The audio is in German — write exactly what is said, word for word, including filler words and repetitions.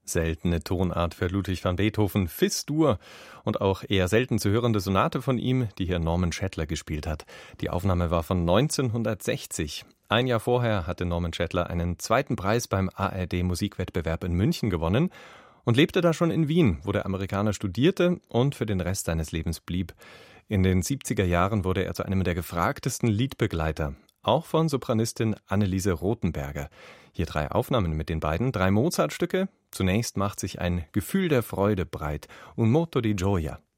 Seltene Tonart für Ludwig van Beethoven, Fis-Dur und auch eher selten zu hörende Sonate von ihm, die hier Norman Schaedler gespielt hat. Die Aufnahme war von neunzehnhundertsechzig. Ein Jahr vorher hatte Norman Schaedler einen zweiten Preis beim A R D-Musikwettbewerb in München gewonnen und lebte da schon in Wien, wo der Amerikaner studierte und für den Rest seines Lebens blieb. In den siebziger Jahren wurde er zu einem der gefragtesten Liedbegleiter, auch von Sopranistin Anneliese Rothenberger. Hier drei Aufnahmen mit den beiden, drei Mozart-Stücke. Zunächst macht sich ein Gefühl der Freude breit, Un moto di gioia.